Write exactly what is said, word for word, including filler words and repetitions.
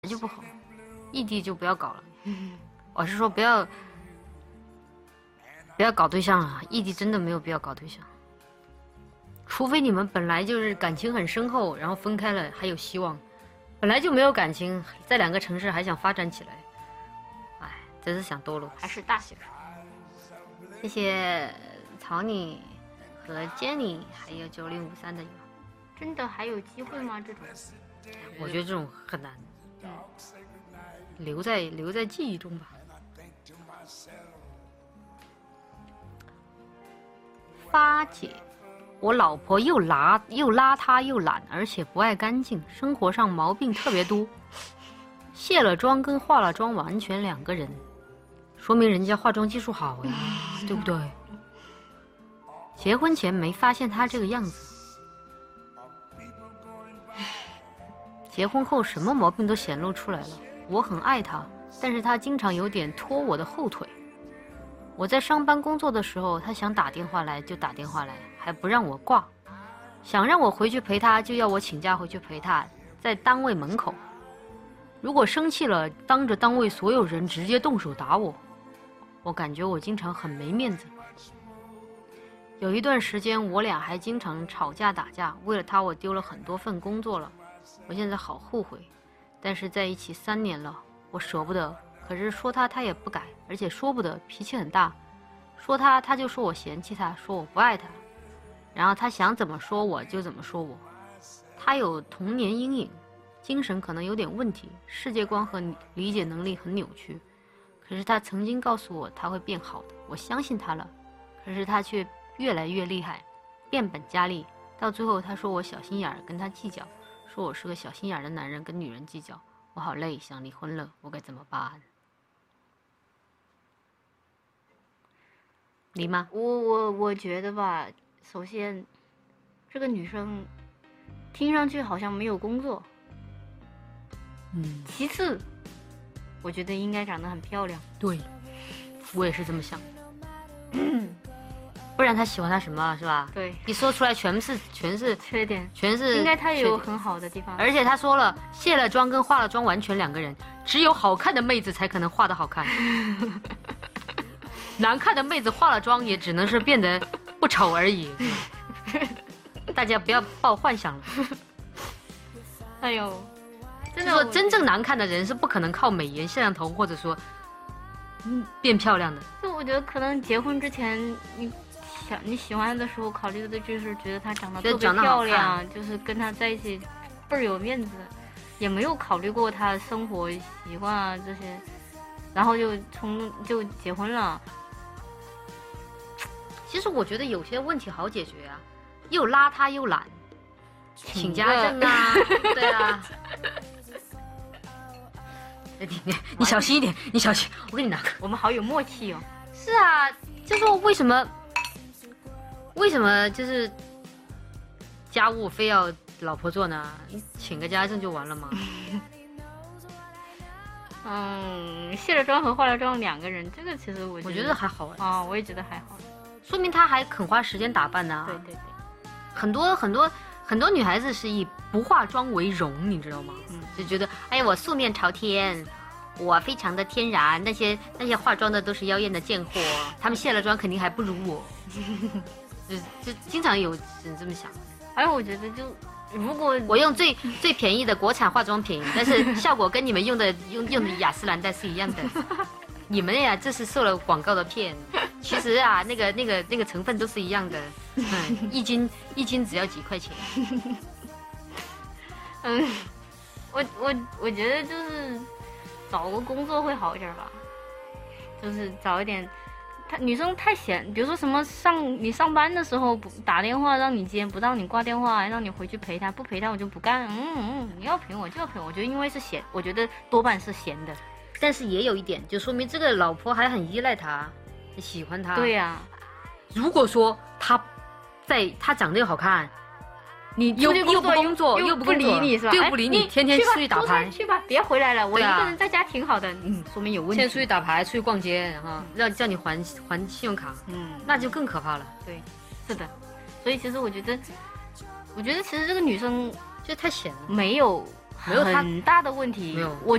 就不好，异地就不要搞了。我是说不要不要搞对象了，异地真的没有必要搞对象，除非你们本来就是感情很深厚，然后分开了还有希望，本来就没有感情，在两个城市还想发展起来，哎，真是想多了。 还是大学生。 谢谢曹你和 Jenny 还有九零五三的友， 真的还有机会吗？这种我觉得这种很难。嗯，留在留在记忆中吧。发姐，我老婆又邋又邋遢又懒，而且不爱干净，生活上毛病特别多。卸了妆跟化了妆完全两个人，说明人家化妆技术好呀，对不对？结婚前没发现她这个样子，结婚后什么毛病都显露出来了。我很爱他，但是他经常有点拖我的后腿。我在上班工作的时候，他想打电话来就打电话来，还不让我挂，想让我回去陪他就要我请假回去陪他，在单位门口。如果生气了，当着单位所有人直接动手打我，我感觉我经常很没面子。有一段时间我俩还经常吵架打架，为了他我丢了很多份工作了。我现在好后悔，但是在一起三年了，我舍不得。可是说他他也不改，而且说不得，脾气很大。说他他就说我嫌弃他，说我不爱他，然后他想怎么说我就怎么说我。他有童年阴影，精神可能有点问题，世界观和理解能力很扭曲。可是他曾经告诉我他会变好的，我相信他了。可是他却越来越厉害，变本加厉，到最后他说我小心眼儿，跟他计较。说我是个小心眼的男人，跟女人计较，我好累，想离婚了，我该怎么办？离吗？ 我我我觉得吧，首先，这个女生听上去好像没有工作， 嗯。 其次，我觉得应该长得很漂亮。 对，我也是这么想。不然他喜欢他什么是吧？ 对， 一说出来全是全是缺点， 全是应该他也有很好的地方。 而且他说了，卸了妆跟化了妆完全两个人，只有好看的妹子才可能化得好看，难看的妹子化了妆也只能是变得不丑而已。大家不要抱幻想了。 哎呦，真的说真正难看的人是不可能靠美颜摄像头或者说嗯变漂亮的。 就我觉得可能结婚之前你。你喜欢的时候考虑的就是觉得她长得特别漂亮，就是跟她在一起倍儿有面子，也没有考虑过她的生活习惯啊这些，然后就从就结婚了。 其实我觉得有些问题好解决啊，又邋遢又懒，请家政啊，对啊。你你你小心一点，你小心，我给你拿个。 我们好有默契哦。 是啊，就说为什么？为什么就是家务非要老婆做呢？请个家政就完了吗？ 嗯，卸了妆和化了妆两个人，这个其实我觉得我觉得还好啊、哦，我也觉得还好， 说明他还肯花时间打扮呢。 对对对， 很多很多很多女孩子是以不化妆为荣，你知道吗？嗯，就觉得哎呀，我素面朝天，我非常的天然，那些那些化妆的都是妖艳的贱货，他们卸了妆肯定还不如我。就就经常有人这么想， 而我觉得就如果我用最最便宜的国产化妆品，但是效果跟你们用的用用的雅诗兰黛是一样的，你们呀这是受了广告的骗，其实啊那个那个那个成分都是一样的，嗯，一斤一斤只要几块钱。 嗯，我我我觉得就是找个工作会好一点吧，就是找一点。他女生太闲，比如说什么上你上班的时候不打电话让你接，不让你挂电话，让你回去陪他，不陪他我就不干。嗯嗯，你要陪我就要陪我。我觉得因为是闲，我觉得多半是闲的。 但是也有一点，就说明这个老婆还很依赖他，喜欢他。 对呀、啊， 如果说他在他长得又好看，你又又不工作又不理你是吧？ 又不理你，天天出去打牌， 去吧，别回来了，我一个人在家挺好的。嗯，说明有问题。 现在出去打牌，出去逛街，然后让叫你还还信用卡，嗯，那就更可怕了。 对，是的。所以其实我觉得，我觉得其实这个女生就太闲了， 没有没有他很大的问题。 没有我